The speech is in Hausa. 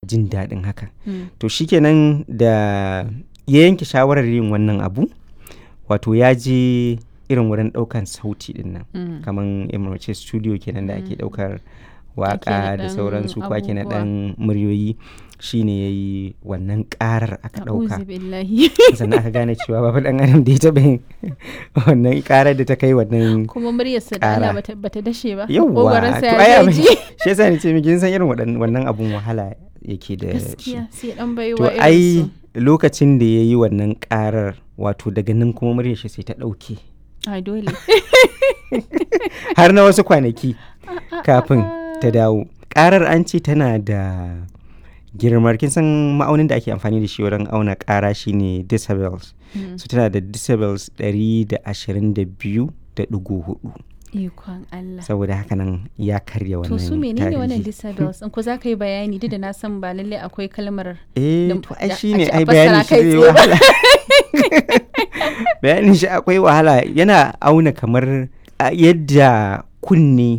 jin daɗin haka. To shikenan da ya yanke shawarar yin wannan abu, wato ya je irin wurin ɗaukan sauti din nan kamar emirce studio kenan da ake ɗaukar waka da sauransu ko ake na ɗan muryoyi, shine ya yi wannan ƙarar aka ɗauka. Sannan aka gane cewa babu ɗan adam da ya taɓa yin wannan ƙarar da ta kai wannan kuma muryarsa da Allah bata dashe ba. Yawwa to ai abin shi yasa ni ce miki san irin wannan abun wahala yake da shi. Gaskiya sai dan baiwa to ai lokacin da ya yi wannan ƙarar, wato daga nan kuma muryar shi sai ta ɗauke. Ai dole. Har na wasu kwanaki kafin ta dawo. Ƙarar an ce tana da girmar, kin san ma'aunin da ake amfani da shi wurin auna ƙara shine decibels. So tana da decibels 122.4. Ikon Allah. Saboda haka nan ya karya wannan To su menene wannan decibels? In ko za ka yi bayani, duk da na san ba lallai akwai kalmar. To ai shine ai bayanin shi zai wahala. Bayanin shi akwai wahala, yana auna kamar yadda kunne